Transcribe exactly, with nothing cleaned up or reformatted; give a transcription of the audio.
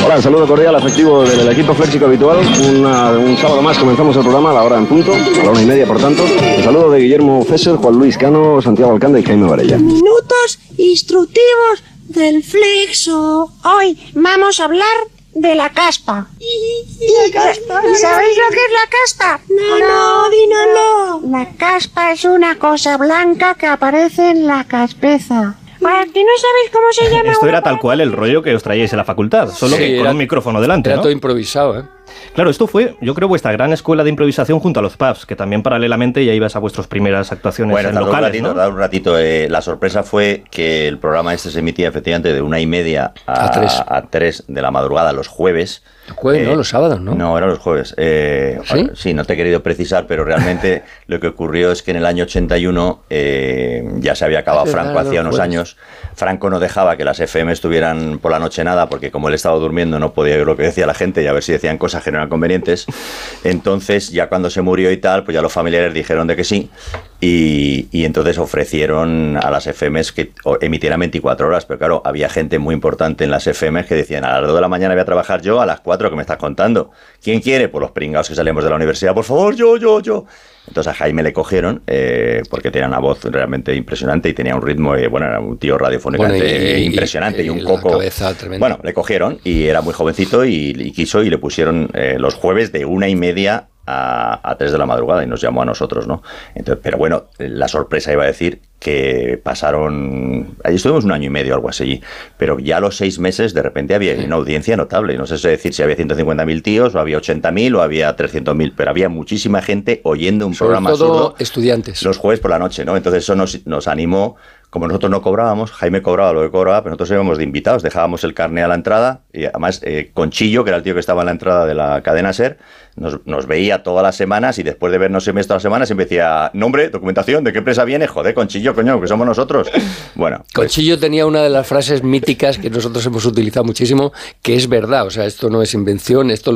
Hola, el saludo cordial afectivo del equipo Flexico habitual. Una, un sábado más comenzamos el programa a la hora en punto, a la una y media, por tanto. El saludo de Guillermo Fesser, Juan Luis Cano, Santiago Alcántara y Jaime Varela. Minutos instructivos del Flexo. Hoy vamos a hablar de la caspa. ¿Y caspa? ¿Sabéis lo que es la caspa? No, no, dínoslo. La caspa es una cosa blanca que aparece en la caspeza. Bueno, ¿tú no sabéis cómo se llama? Esto era tal cual el rollo que os traíais en la facultad, solo Sí, que con era, un micrófono delante, Era ¿no? todo improvisado, ¿eh? Claro, esto fue, yo creo, vuestra gran escuela de improvisación junto a los pubs, que también paralelamente ya ibas a vuestras primeras actuaciones bueno, en tardó locales, un ratito, ¿no? tardó un ratito. Eh, la sorpresa fue que el programa este se emitía efectivamente de una y media a, A tres. a tres de la madrugada los jueves. Jueves, ¿no? Los sábados, ¿no? No, eran los jueves. Eh, ¿Sí? Sí, no te he querido precisar, pero realmente lo que ocurrió es que en el año ochenta y uno eh, ya se había acabado Ah, Franco claro, hacía los unos jueves. años. Franco no dejaba que las F M estuvieran por la noche nada, porque como él estaba durmiendo no podía oír lo que decía la gente y a ver si decían cosas que no eran convenientes. Entonces, ya cuando se murió y tal, pues ya los familiares dijeron de que sí. Y, y entonces ofrecieron a las F Ms que emitieran veinticuatro horas, pero claro, había gente muy importante en las F Ms que decían: a las dos de la mañana voy a trabajar yo, a las cuatro que me estás contando. ¿Quién quiere? Pues los pringados que salimos de la universidad, por favor, yo, yo, yo. Entonces a Jaime le cogieron eh, porque tenía una voz realmente impresionante y tenía un ritmo, eh, bueno, era un tío radiofónico Bueno, y- impresionante y, y un la coco. cabeza tremenda. Bueno, le cogieron y era muy jovencito y, y quiso y le pusieron eh, los jueves de una y media a, a tres de la madrugada y nos llamó a nosotros, ¿no? Entonces, pero bueno, la sorpresa iba a decir que pasaron, allí estuvimos un año y medio, algo así, pero ya a los seis meses de repente había una audiencia notable. No sé si decir si había ciento cincuenta mil tíos o había ochenta mil o había trescientos mil, pero había muchísima gente oyendo un Sobre programa todo absurdo estudiantes. los jueves por la noche, ¿no? Entonces eso nos, nos animó. Como nosotros no cobrábamos, Jaime cobraba lo que cobraba, pero nosotros íbamos de invitados, dejábamos el carné a la entrada y además eh, Conchillo, que era el tío que estaba en la entrada de la cadena SER, nos, nos veía todas las semanas y después de vernos semestre a la semana siempre decía: nombre, documentación, ¿de qué empresa viene? Joder, Conchillo, coño, que somos nosotros. Bueno, pues, Conchillo tenía una de las frases míticas que nosotros hemos utilizado muchísimo, que es verdad, o sea, esto no es invención, esto